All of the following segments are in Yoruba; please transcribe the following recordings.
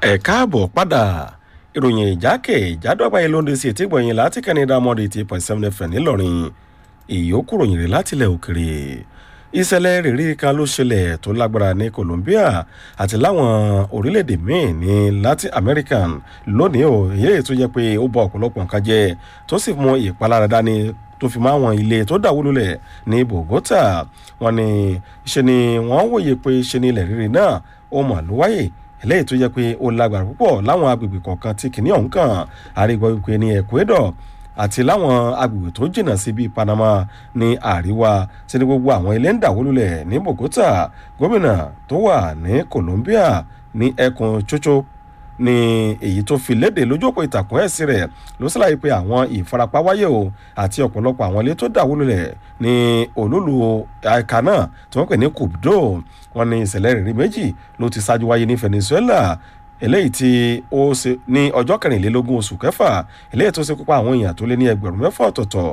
ẹ káàbọ̀ padà ìròyìn ìjákèjádò àgbáyé ló ń de sí etí gbọ̀nyìn láti Canada mọ́dé 8.7 FM ńìlọrin ìyókù ròyìn rẹ̀ láti ilẹ̀ òkèrè. ìṣẹ̀lẹ̀ rírì kan ló ṣẹlẹ̀ tó lágbára ní Colombia àti láwọn orílẹ̀-èdè míì ní Latin America lónìí o èyí tó jẹ́ pé ó bọ ọ̀pọ̀lọpọ̀ nǹkan jẹ́ tó sì mú ìpalára dání tó fi mọ́ àwọn ilé tó dàwó lulẹ̀ ní Bogota. wọ́n ní ṣe ni wọ́n wòye pé ṣe ni ilẹ̀ rírì náà ó mọ̀ ló wáyé eléyìí tó jẹ́ pé ó lágbára púpọ̀ láwọn agbègbè kọ̀ọ̀kan tí kìíní ọ̀hún kàn àrígbọ́ wípé ní Ecuador àti láwọn agbègbè tó jìnnà sí bíi Panama ní àríwá tí ní gbogbo àwọn ilé ń dàwó lulẹ̀ ní Bogota. gómìnà tó wà ní Colombia ní ẹkùn Chocho ní èyí tó fi léde lójú òpó ìtàkùn ẹ̀sìn rẹ̀ ló ṣàlàyé pé àwọn ìfarapa wáyé o àti ọ̀pọ̀lọpọ̀ àwọn ilé tó dàwó lulẹ̀ ní olúlu ẹ̀ka náà tí wọ́n pè ní Cubdo. wọ́n ní ìṣẹ̀lẹ̀ rírì méjì ló ti ṣáájú wáyé ní Venezuela eléyìí tí ó ṣe ní ọjọ́ 24 oṣù kẹfà eléyìí tó ṣe kópa àwọn èèyàn tó lé ní 6,000 ọ̀tọ̀ọ̀tọ̀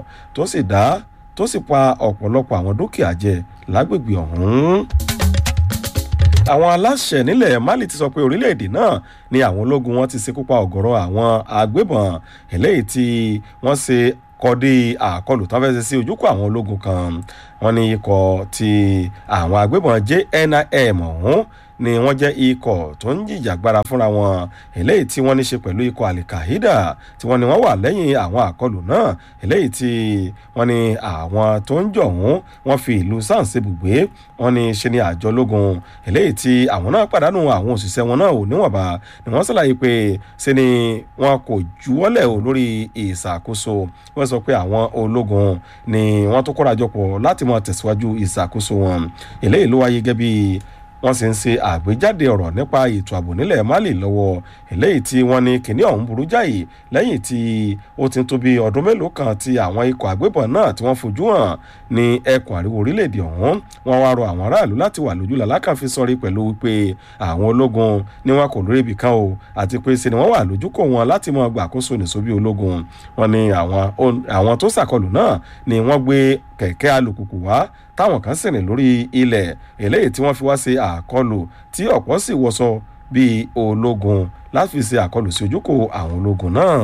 tó sì pa ọ̀pọ̀lọpọ̀ àwọn dúkìá jẹ lágbègbè ọ̀hún. àwọn aláṣẹ nílẹ̀ Mali ti sọ pé orílẹ̀-èdè náà ni àwọn ológun wọn ti ṣekú pa ọ̀gọ̀rọ̀ àwọn agbébọn eléyìí tí wọ́n ṣe kọ́dí àkọlù tán fẹ́ẹ́ ṣe sí ojúkọ àwọn ológun kan. wọ́n ní ikọ̀ tí àwọn agbébọn JNIM ọ̀hún ni wọ́n jẹ́ ikọ̀ tó ń jìjàgbara fúnra wọn eléyìí tí wọ́n ní ṣe pẹ̀lú ikọ̀ Al-Qaeda tí wọ́n ní wọ́n wà lẹ́yìn àwọn àkọlù náà eléyìí tí wọ́n ní àwọn tó ń jọ̀hún wọ́n fi ìlú SAN ṣe ibùgbé. wọ́n ní ṣe ní àjọ ológun eléyìí tí àwọn náà pàdánù àwọn òṣìṣẹ́ wọn náà ò níwọ̀nba ni wọ́n ṣàlàyé pé ṣe ni wọn kò juwọ́lẹ̀ o lórí ìṣàkóso. wọ́n sọ pé àwọn ológun ni wọ́n tó kórajọpọ̀ láti mọ tẹ̀síwájú ìṣàkóso wọn. eléyìí ló wáyé gẹ́gẹ́ bí wọ́n sì ń ṣe àgbéjáde ọ̀rọ̀ nípa ètò ààbò nílẹ̀ Mali lọ́wọ́ eléyìí tí wọ́n ní kìnìún ọ̀hún burú jáì lẹ́yìn tí ó ti ń tó bí ọdún mélòó kan tí àwọn ikọ̀ àgbébọn náà tí wọ́n fojú hàn ní ẹkùn àríwá orílẹ̀-èdè ọ̀hún. wọ́n wá rọ àwọn aráàlú láti wà lójú làlákàfin sọrí pẹ̀lú wípé àwọn ológun ni wọn kò lórí ibì kan o àti pé ṣe ni wọ́n wà lójúkò wọn láti mọ gbàkóso nìṣó bí ológun. wọ́n ní àwọn tó ṣàkọlù náà ni wọ́n gbé kẹ̀kẹ́ alùpùpù wá táwọn kan sì rìn lórí ilẹ̀ eléyìí tí wọ́n fi wá ṣe àkọlù tí ọ̀pọ̀ sì wọṣọ bíi ológun láti fi ṣe àkọlù sí ojúkò àwọn ológun náà.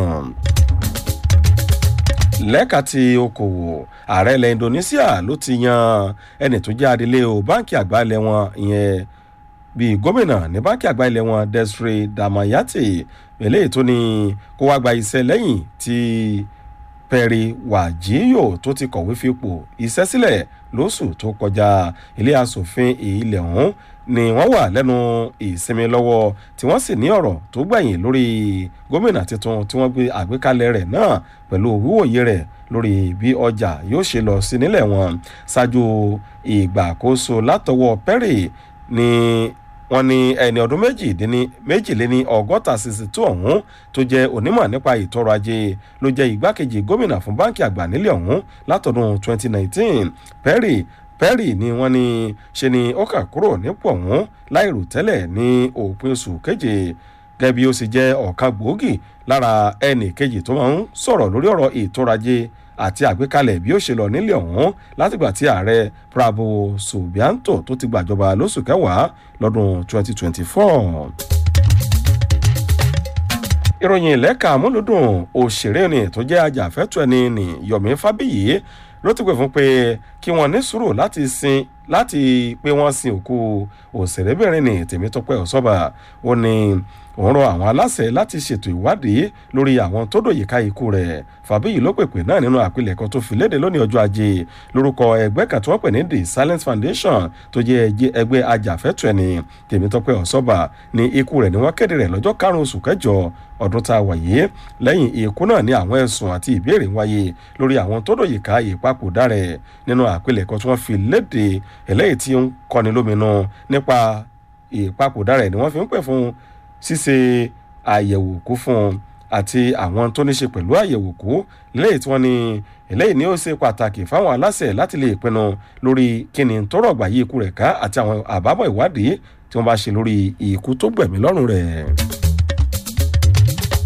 lẹ́ka ti okòwò ààrẹ ilẹ̀ Indonesia ló ti yan ẹni tó jẹ́ adelé o báńkì àgbà ilẹ̀ wọn ìyẹn bíi gómìnà ní báńkì àgbà ilẹ̀ wọn Desri Damayati eléyìí tó ní kó wá gba iṣẹ́ lẹ́yìn tí Perry Wàjíyò tó ti kọ̀wé fipò iṣẹ́ sílẹ̀ lóṣù tó kọjá. ilé asòfin ilẹ̀ ọ̀hún ni wọ́n wà lẹ́nu ìsinmi lọ́wọ́ tí wọ́n sì ní ọ̀rọ̀ tó gbẹ̀yìn lórí gómìnà tuntun tí wọ́n gbé àgbékalẹ̀ rẹ̀ náà pẹ̀lú wíwòye rẹ̀ lórí bí ọjà yóò ṣe lọ sí nílẹ̀ wọn. ṣáájú ìgbàkóso látọwọ́ Perry ni wọ́n ní ẹni ọdún méjìléní ọgọ́ta 62 ọ̀hún tó jẹ́ onímọ̀ nípa ètò ọrọ̀ ajé ló jẹ́ igbákejì gómìnà fún báńkì àgbà nílẹ̀ ọ̀hún látọdún 2019. Perry ni wọ́n ní ṣe ni ó kà kúrò nípò ọ̀hún láìrò tẹ́lẹ̀ ní òpin oṣù keje gẹ́gẹ́ bí ó sì jẹ́ ọ̀kan gbòógì lára ẹnì kejì tó máa ń sọ̀rọ̀ lórí ọ̀rọ̀ ètò ọrọ̀ ajé àti àgbékalẹ̀ bí ó ṣe lọ nílẹ̀ ọ̀hún látìgbà tí ààrẹ Prabowo Subianto tó ti gbàjọba lóṣù kẹwàá lọ́dún 2024. ìròyìn ìlẹ́ka amúlùdùn òṣèré ni tó jẹ́ ajàfẹ́tọ̀ọ́ ẹni ní Yomi Fabiyi ló ti pè fún pé kí wọ́n ní sùúrù láti pé wọ́n sin òkú òṣèrébìnrin ní Tèmítọ́pẹ́ Ọ̀ṣọ́bà. ó ní òun rọ àwọn aláṣẹ láti ṣètò ìwádìí lórí àwọn tó dòyìká ikú rẹ̀. Fàbíyì ló pèpè náà nínú àpilẹ̀kọ tó fi léde lónìí ọjọ́ ajé lórúkọ ẹgbẹ́ kan tí wọ́n pè ní The Silence Foundation tó jẹ́ ẹgbẹ́ ajàfẹ́tọ̀ọ́ ẹni. Tèmítọ́pẹ́ Ọ̀ṣọ́bà ní ikú rẹ̀ ni wọ́n kéde rẹ̀ lọ́jọ́ 5 oṣù kẹjọ ọdún tá a wà yìí. lẹ́yìn ikú náà ní àwọn ẹ̀sùn àti ìbéèrè ń wáyé lórí àwọn tó dòyìká ìpapòdà rẹ̀ nínú àpilẹ̀kọ tí wọ́n fi léde eléyìí tí ń kọni lóminú nípa ìpapòdà rẹ̀ ni wọ́n fi ń pè fún ṣíṣe àyẹ̀wò kú fún un àti àwọn tó ní ṣe pẹ̀lú àyẹ̀wò kú lẹ́yìn tí wọ́n ní eléyìí ni ó ṣe pàtàkì fáwọn aláṣẹ láti lè pinnu lórí kíni tó rọ̀gbà yí ikú rẹ̀ ká àti àwọn àbábọ̀ ìwádìí tí wọ́n bá ṣe lórí ikú tó gbẹ̀mí lọ́rùn rẹ̀.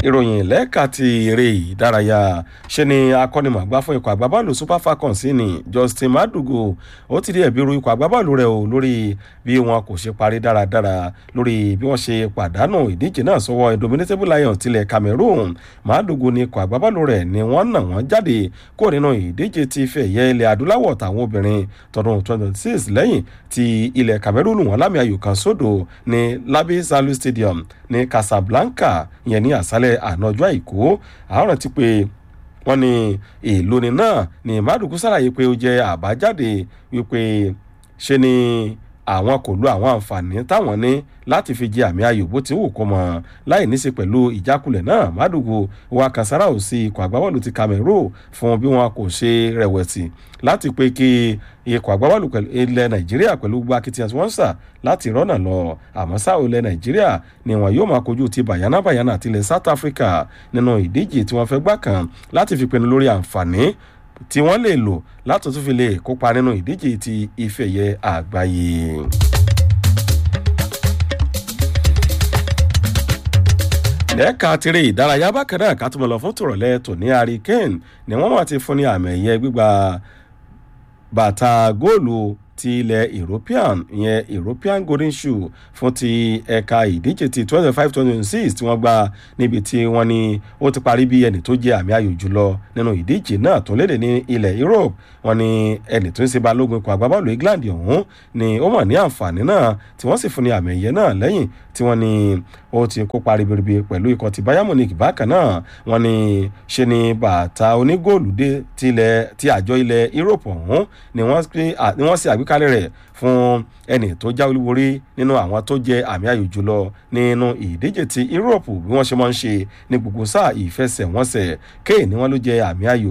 ìròyìn lẹ́ka ti eré ìdárayá ṣe ni akọ́nimọ̀gbá fún ikọ̀ àgbábọ́ọ̀lù Super Falcons ní Justin Madugu ó ti di ẹ̀bi ru ikọ̀ àgbábọ́ọ̀lù rẹ̀ o lórí bí wọn kò ṣe parí dáradára lórí bí wọ́n ṣe pàdánù ìdíje náà sọ́wọ́ Indomitable Lions tilẹ̀ Cameroon. Madugu ní ikọ̀ àgbábọ́ọ̀lù rẹ̀ ni wọ́n nà wọ́n jáde kó nínú ìdíje ti ife ẹ̀yẹ ilẹ̀ adúláwọ̀ tàwọn obìnrin tọdún 2026 lẹ́yìn tí ilẹ̀ Cameroon wọ́n lámì ayò kan sódò ní Labi Salu Stadium ní Casablanca ìyẹn ní àṣálẹ́ àná ọjọ́ àìkú. àwọn ti pé wọ́n ní ìlóni náà ní Madugu ṣàlàyé pé ó jẹ́ àbájáde wípé ṣe ni àwọn kò lo àwọn àǹfààní táwọn ní láti fi jẹ àmì ayò bó ti wù kó mọ láì ní í ṣe pẹ̀lú ìjákulẹ̀ náà. Madugu wa kan sára ò sí ikọ̀ àgbábọ́ọ̀lù ti Cameroon fún bí wọn kò ṣe rẹ̀wẹ̀sì láti pé kí ikọ̀ àgbábọ́ọ̀lù ilẹ̀ Nàìjíríà pẹ̀lú gbogbo akitiyan tí wọ́n ń sà láti rọ́nà lọ. àmọ́ sáà ilẹ̀ Nàìjíríà ni wọn yóò máa kojú ti Bàyánà àti ilẹ̀ South Africa nínú ìdíje tí wọ́n fẹ́ gbà kan láti fi pinnu lórí àǹfààní tí wọ́n lè lò láti tún fi lè kópa nínú ìdíje ti ife ẹ̀yẹ àgbáyé. lẹ́ẹ̀ka tiré ìdárayá bákan náà ká tó mọ̀ lọ fún tòrọ̀lẹ́ tòní Harry Kane ni wọ́n máa ti fún ní àmì ẹ̀yẹ gbígba bàtà góòlù ti ilẹ̀ European Golden Shoe fún ti ẹ̀ka ìdíje ti 25-26 tí wọ́n gbà níbi tí wọ́n ní ó ti parí bí ẹni tó jẹ́ àmì ayò jùlọ nínú ìdíje náà tó léde ní ilẹ̀ Europe. wọ́n ní ẹni tó ń ṣe balógun ikọ̀ àgbábọ́ọ̀lù England ọ̀hún ni ó mọ̀ ní àǹfààní náà tí wọ́n sì fún ní àmì ẹ̀yẹ náà lẹ́yìn tí wọ́n ní ó ti kópa ribiribi pẹ̀lú ikọ̀ ti Bayern Munich. bákan náà wọ́n ní ṣe ni bàtà onígóòlù dé ti àjọ ilẹ̀ Europe ọ̀hún ni wọ́n ṣe àgbékalẹ̀ rẹ̀ fún ẹni tó já olúborí nínú àwọn tó jẹ àmì ayò jùlọ nínú ìdíje ti Europe bí wọ́n ṣe máa ń ṣe ní gbogbo sáà ìfẹsẹ̀wọnsẹ̀. Kane ni wọ́n ló jẹ àmì ayò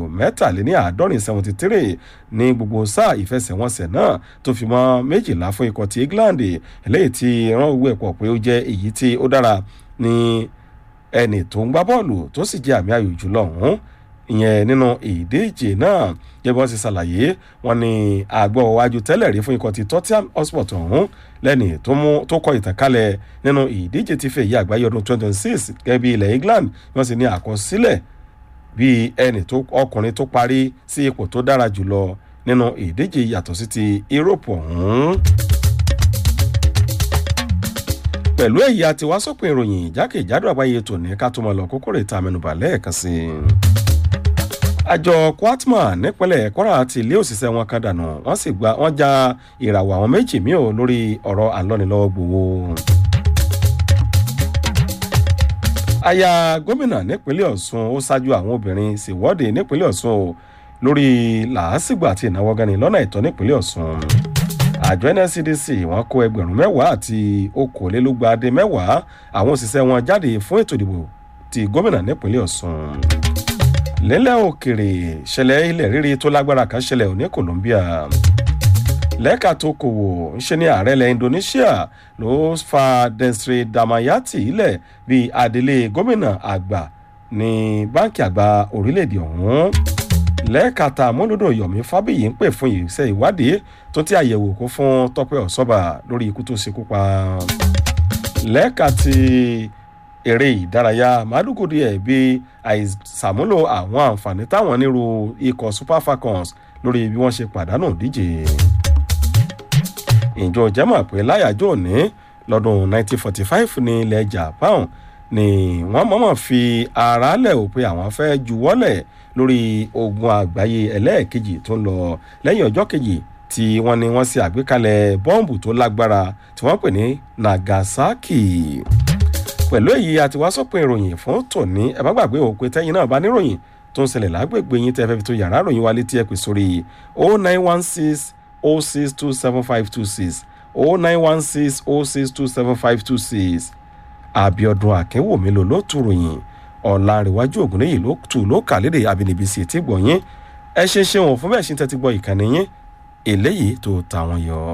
73 ní gbogbo sáà ìfẹsẹ̀wọnsẹ̀ náà tó fi mọ́ 12 fún ikọ̀ ti England eléyìí tí rán owó ẹ̀pọ̀ pé ó jẹ́ èyí tí ó dára ní ẹni tó ń gbá bọ́ọ̀lù tó sì jẹ àmì ayò jùlọ ọ̀hún ìyẹn nínú ìdíje náà. gẹ́gẹ́ bí wọ́n ti ṣàlàyé wọ́n ní àgbọ̀ wájú tẹ́lẹ̀ rí fún ikọ̀ ti Tottenham Hotspur ọ̀hún lẹ́ni tó kọ ìtànkálẹ̀ nínú ìdíje ti fèyí àgbáyé ọdún 2026 gẹ́gẹ́ bí ilẹ̀ England wọ́n sì ní àkọsílẹ̀ bí ẹni ọkùnrin tó parí sí ipò tó dára jùlọ nínú ìdíje yàtọ̀ sí ti Europe ọ̀hún. pẹ̀lú èyí àti wá sópin ìròyìn jákèjádò àgbáyé tòní ká tó mọ̀ lọ kókó rẹ̀ ta mẹ́nubà lẹ́ẹ̀kan sí i. àjọ Kwatma nípínlẹ̀ Kwara ti ilé òṣìṣẹ́ wọn kan dànù wọ́n já ìràwọ̀ àwọn méjì míì ò lórí ọ̀rọ̀ àlọ́nilọ́wọ́ gbowó. aya gómìnà nípínlẹ̀ Ọ̀ṣun ó ṣáájú àwọn obìnrin ṣèwọ́de nípínlẹ̀ Ọ̀ṣun lórí làásìgbò àti ìnáwó gani lọ́nà ìtọ́ nípínlẹ̀ Ọ̀ṣun. àjọ NSCDC wọ́n kó 10,000 àti okòólélúgba-dín-mẹ́wàá àwọn òṣìṣẹ́ wọn jáde fún ètò ìdìbò ti gómìnà nípínlẹ̀ Ọ̀ṣun. lẹ́lẹ̀ òkèrè ṣẹlẹ̀ ilẹ̀ rírì tó lágbára kan ṣẹlẹ̀ ní Colombia. lẹ́ka tó kòwò ń ṣe ní ààrẹ ilẹ̀ Indonesia ló fa Densri Damayati ilẹ̀ bíi adelé gómìnà àgbà ní báńkì àgbà orílẹ̀-èdè ọ̀hún. lẹ́ka tá amúlòdò Yomi Fábíyì ń pè fún iṣẹ́ ìwádìí tó ti àyẹ̀wò kó fún Tọ́pẹ́ Ọ̀ṣọ́bà lórí ikú tó ṣekú pa. lẹ́ka ti eré ìdárayá Madugu díẹ̀ bí àìsàmúlò àwọn àǹfààní táwọn nírú ikọ̀ Super Falcons lórí bí wọ́n ṣe pàdánù díje. ìjọ jẹ́mọ̀ pé láyàjọ́ òní lọ́dún 1945 ní ilẹ̀ Japan ni wọ́n mọ̀mọ́ fi ara lẹ̀ ò pé àwọn fẹ́ juwọ́lẹ̀ lórí ogun àgbáyé ẹlẹ́ẹ̀kejì tó ń lọ lẹ́yìn ọjọ́ kejì tí wọ́n ní wọ́n ṣe àgbékalẹ̀ bọ́ǹbù tó lágbára tí wọ́n pè ní Nagasaki. pẹ̀lú èyí àti wá sọ́pọ̀ ìròyìn fún tòní ẹ má gbàgbé òpin tẹ́yìn náà bá níròyìn tó ń ṣẹlẹ̀ lágbègbè yín tẹ́ fẹ́ fi tó yàrá ìròyìn wa létí ẹ pè sórí 0916 0627526 0916 0627526 Àbíọ́dún Akínwùmí ló tù ròyìn Ọ̀làǹrẹ̀wájú Ògúnníyì ló tù ló kà lédè abínibí sí etí gbọ̀nyìn ẹ ṣeun fún bẹ́ẹ̀ ṣe ń tẹ́tí gbọ́ ìkànnì yín eléyìí tó tàwọn yọ.